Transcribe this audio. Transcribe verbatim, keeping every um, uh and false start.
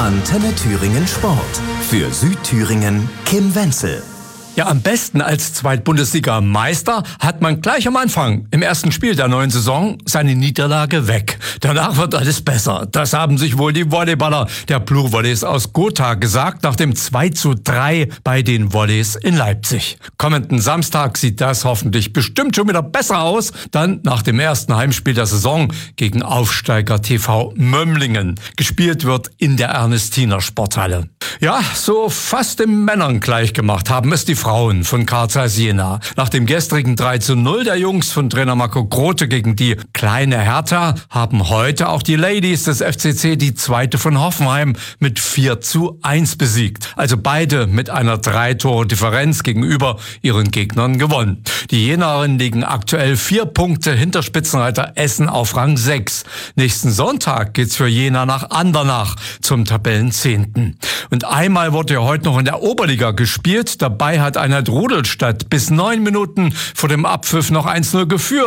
Antenne Thüringen Sport. Für Südthüringen Kim Wenzel. Ja, am besten als Zweitbundesliga-Meister hat man gleich am Anfang, im ersten Spiel der neuen Saison, seine Niederlage weg. Danach wird alles besser. Das haben sich wohl die Volleyballer der Blue Volleys aus Gotha gesagt, nach dem zwei zu drei bei den Volleys in Leipzig. Kommenden Samstag sieht das hoffentlich bestimmt schon wieder besser aus, dann nach dem ersten Heimspiel der Saison gegen Aufsteiger T V Mömlingen. Gespielt wird in der Ernestiner Sporthalle. Ja, so fast den Männern gleich gemacht haben es die Frauen von Carl Zeiss Jena. Nach dem gestrigen drei zu null der Jungs von Trainer Marco Grote gegen die kleine Hertha haben heute auch die Ladies des F C C die zweite von Hoffenheim mit vier zu eins besiegt. Also beide mit einer Drei-Tore-Differenz gegenüber ihren Gegnern gewonnen. Die Jenerinnen liegen aktuell vier Punkte hinter Spitzenreiter Essen auf Rang sechs. Nächsten Sonntag geht's für Jena nach Andernach zum Tabellenzehnten. Und einmal wurde ja heute noch in der Oberliga gespielt. Dabei hat Einheit Rudolstadt bis neun Minuten vor dem Abpfiff noch eins zu null geführt.